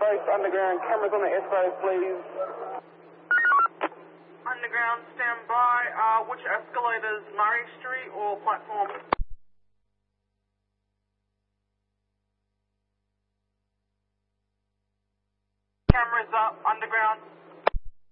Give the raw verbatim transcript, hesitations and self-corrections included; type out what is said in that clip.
both underground cameras on the escalators, please. Underground, stand by. Uh, which escalators, Murray Street or platform? Cameras up, underground.